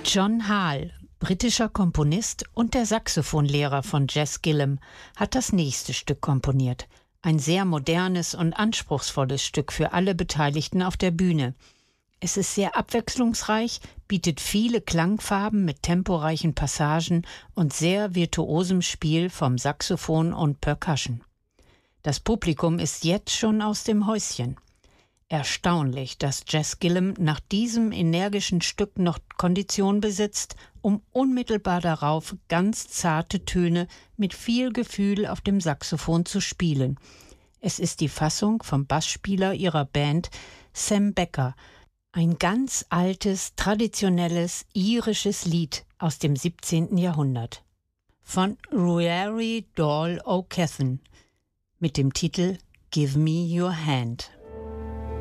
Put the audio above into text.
John Hall, britischer Komponist und der Saxophonlehrer von Jess Gillum, hat das nächste Stück komponiert. Ein sehr modernes und anspruchsvolles Stück für alle Beteiligten auf der Bühne. Es ist sehr abwechslungsreich, bietet viele Klangfarben mit temporeichen Passagen und sehr virtuosem Spiel vom Saxophon und Percussion. Das Publikum ist jetzt schon aus dem Häuschen. Erstaunlich, dass Jess Gillum nach diesem energischen Stück noch Kondition besitzt, um unmittelbar darauf ganz zarte Töne mit viel Gefühl auf dem Saxophon zu spielen. Es ist die Fassung vom Bassspieler ihrer Band Sam Becker, ein ganz altes, traditionelles irisches Lied aus dem 17. Jahrhundert. Von Ruairí Dál Ó Chathain mit dem Titel Give Me Your Hand.